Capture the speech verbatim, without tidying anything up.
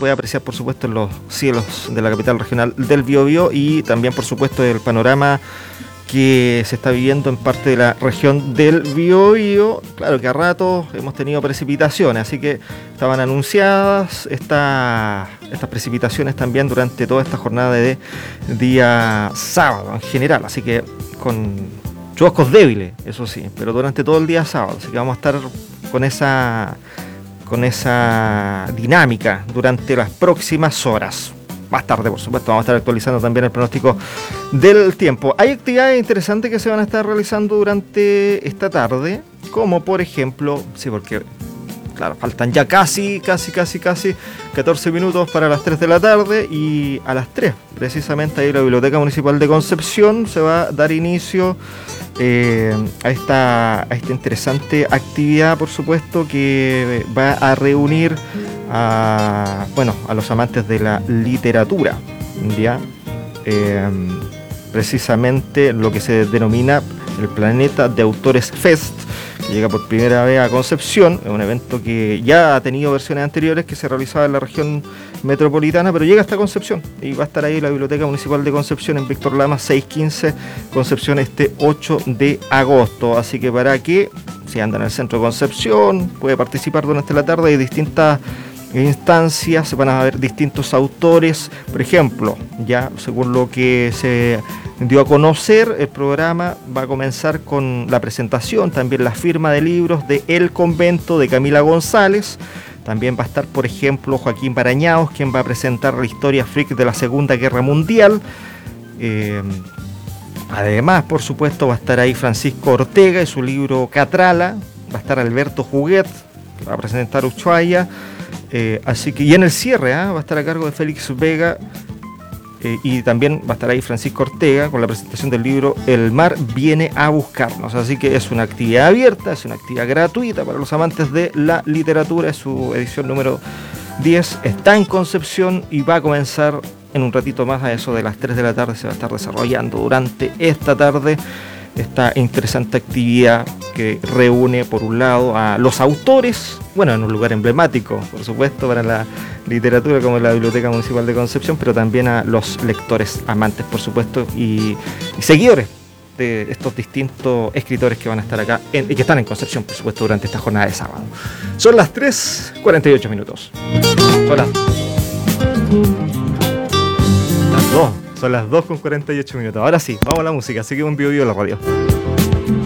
puede apreciar, por supuesto, en los cielos de la capital regional del Biobío y también, por supuesto, el panorama que se está viviendo en parte de la región del Biobío. Claro que a ratos hemos tenido precipitaciones, así que estaban anunciadas esta, estas precipitaciones también durante toda esta jornada de día sábado en general, así que con chubascos débiles, eso sí, pero durante todo el día sábado, así que vamos a estar con esa, con esa dinámica durante las próximas horas. Más tarde, por supuesto, vamos a estar actualizando también el pronóstico del tiempo. Hay actividades interesantes que se van a estar realizando durante esta tarde, como por ejemplo, sí, porque claro, faltan ya casi, casi, casi, casi catorce minutos para las tres de la tarde y a las tres, precisamente ahí en la Biblioteca Municipal de Concepción se va a dar inicio eh, a, esta, a esta interesante actividad, por supuesto, que va a reunir a, bueno, a los amantes de la literatura, ¿ya? Eh, precisamente lo que se denomina el Planeta de Autores Fest, que llega por primera vez a Concepción. Es un evento que ya ha tenido versiones anteriores que se realizaba en la región metropolitana, pero llega hasta Concepción y va a estar ahí en la Biblioteca Municipal de Concepción en Víctor Lama seiscientos quince Concepción este ocho de agosto. Así que para que si anda en el centro de Concepción puede participar durante la tarde. Hay distintas instancias, se van a ver distintos autores. Por ejemplo, ya según lo que se dio a conocer, el programa va a comenzar con la presentación, también la firma de libros de El Convento de Camila González. También va a estar, por ejemplo, Joaquín Barañaos, quien va a presentar la historia freak de la Segunda Guerra Mundial. Eh, además, por supuesto, va a estar ahí Francisco Ortega y su libro Catrala. Va a estar Alberto Huguet, que va a presentar Ushuaia. Eh, así que, y en el cierre ¿eh? va a estar a cargo de Félix Vega, eh, y también va a estar ahí Francisco Ortega con la presentación del libro El mar viene a buscarnos. Así que es una actividad abierta, es una actividad gratuita para los amantes de la literatura. Es su edición número diez, está en Concepción y va a comenzar en un ratito más, a eso de las tres de la tarde. Se va a estar desarrollando durante esta tarde esta interesante actividad que reúne por un lado a los autores, bueno, en un lugar emblemático, por supuesto, para la literatura como la Biblioteca Municipal de Concepción, pero también a los lectores amantes, por supuesto, y, y seguidores de estos distintos escritores que van a estar acá en, y que están en Concepción, por supuesto, durante esta jornada de sábado. Son las tres cuarenta y ocho minutos. Son las, las dos. Son las dos con cuarenta y ocho minutos. Ahora sí, vamos a la música. Sigue un Biobío en la radio.